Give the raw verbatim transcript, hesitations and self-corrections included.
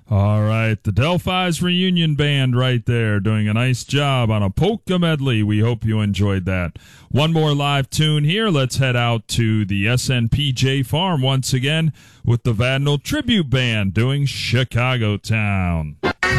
All right, the Delphi's Reunion Band right there doing a nice job on a polka medley. We hope you enjoyed that. One more live tune here. Let's head out to the S N P J Farm once again with the Vadnal Tribute Band doing Chicago Town.